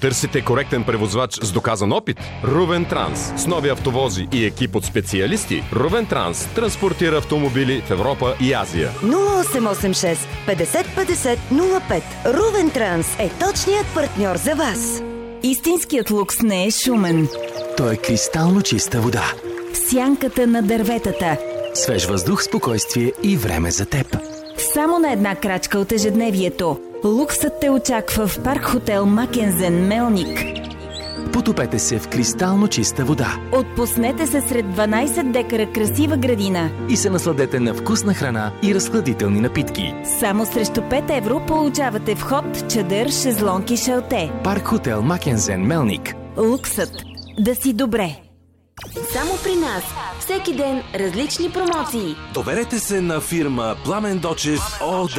Търсите коректен превозвач с доказан опит? Рувен Транс. С нови автовози и екип от специалисти, Рувен Транс транспортира автомобили в Европа и Азия. 0886 50 50 05. Рувен Транс е точният партньор за вас. Истинският лукс не е шумен. Той е кристално чиста вода. Сянката на дърветата. Свеж въздух, спокойствие и време за теб. Само на една крачка от ежедневието. Луксът те очаква в парк хотел Макензен, Мелник. Потопете се в кристално чиста вода. Отпуснете се сред 12 декара красива градина. И се насладете на вкусна храна и разхладителни напитки. Само срещу 5 евро получавате вход, чадър, шезлонг и шалте. Парк хотел Макензен, Мелник. Луксът. Да си добре. Само при нас. Всеки ден различни промоции. Доверете се на фирма Пламен Дочев ООД.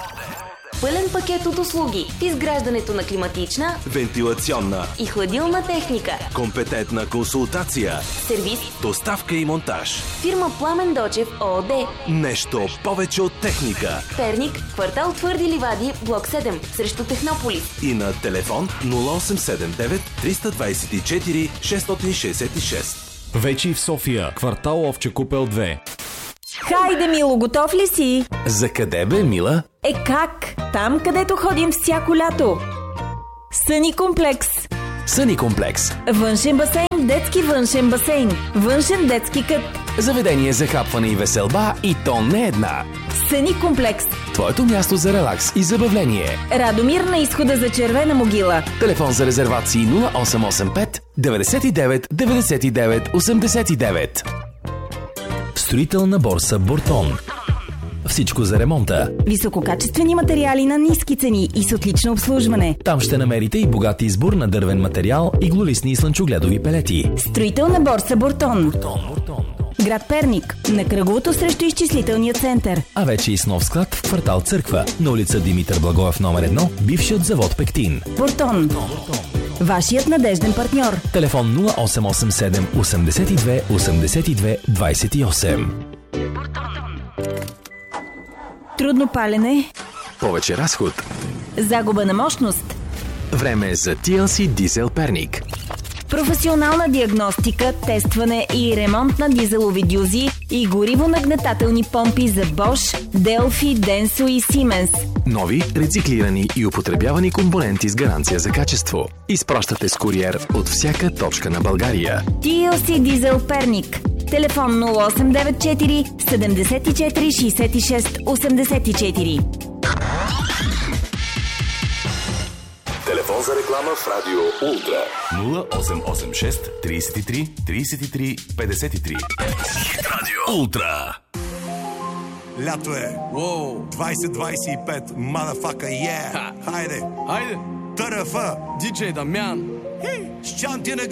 Пълен пакет от услуги в изграждането на климатична, вентилационна и хладилна техника. Компетентна консултация. Сервис. Доставка и монтаж. Фирма Пламен Дочев ООД. Нещо повече от техника. Перник, квартал Твърди ливади, блок 7, срещу Технополис. И на телефон 0879 324 666. Вече и в София, квартал Овче купел 2. Хайде, Мило, готов ли си? За къде бе, мила? Как? Там, където ходим всяко лято. Съни комплекс. Съни комплекс. Външен басейн, детски външен басейн. Външен детски кът. Заведение за хапване и веселба, и то не една. Съни комплекс. Твоето място за релакс и забавление. Радомир на изхода за Червена могила. Телефон за резервации 0885 99 99 89. Строителна борса Буртон. Всичко за ремонта. Висококачествени материали на ниски цени и с отлично обслужване. Там ще намерите и богат избор на дървен материал, иглолистни и слънчогледови пелети. Строителна борса Буртон. Град Перник, на кръговото срещу изчислителния център. А вече и с нов склад в квартал Църква, на улица Димитър Благоев номер 1, бившият завод Пектин. Буртон. Вашият надежден партньор. Телефон 0887 82 82 28. Трудно палене. Повече разход. Загуба на мощност. Време за TLC Дизел Перник. Професионална диагностика, тестване и ремонт на дизелови дюзи и горивонагнетателни помпи за Bosch, Delphi, Denso и Siemens. Нови, рециклирани и употребявани компоненти с гаранция за качество. Изпращате с куриер от всяка точка на България. TLC Дизел Перник. Телефон 0894 74 66 84. Телефон за реклама в Радио Ултра 0886 33 33 53. Радио Ултра. Лято е. 2025. Мадафака, yeah. Хайде. Хайде. ТРФ. Диджей Дамян. С чанти на